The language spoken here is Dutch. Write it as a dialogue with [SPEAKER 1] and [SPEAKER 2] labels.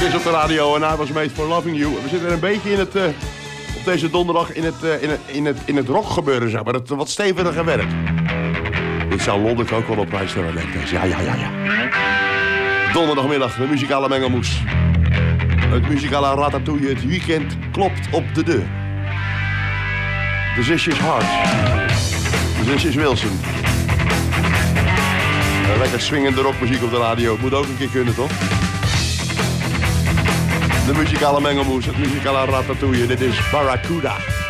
[SPEAKER 1] Is op de radio en I Was Made For Loving You. We zitten een beetje in het, op deze donderdag in het rockgebeuren, zeg maar. Het wat steviger werk. Dit zou Londen ook wel op prijs stellen, denk ik. Ja. Donderdagmiddag, de muzikale mengelmoes. Het muzikale ratatouille, het weekend klopt op de deur. De zusjes Hart. De zusjes Wilson. Lekker swingende rockmuziek op de radio. Het moet ook een keer kunnen, toch? De muzikale mengelmoes, het muzikale ratatouille. Dit is Barracuda.